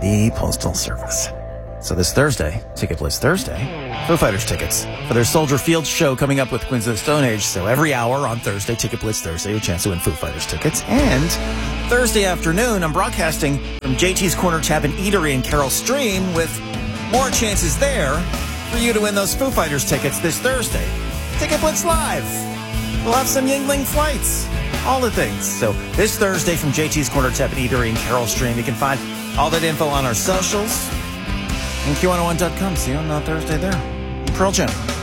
the Postal Service. So this Thursday, Ticket Blitz Thursday, Foo Fighters tickets for their Soldier Field show coming up with Queens of the Stone Age. So every hour on Thursday, Ticket Blitz Thursday, a chance to win Foo Fighters tickets. And Thursday afternoon, I'm broadcasting from JT's Corner Tap and Eatery in Carroll Stream with more chances there for you to win those Foo Fighters tickets this Thursday. Ticket Blitz Live. We'll have some Yingling flights. All the things. So this Thursday from JT's Corner Tap and Eatery in Carroll Stream, you can find all that info on our socials and Q101.com. See you on Thursday there. Pearl Jam.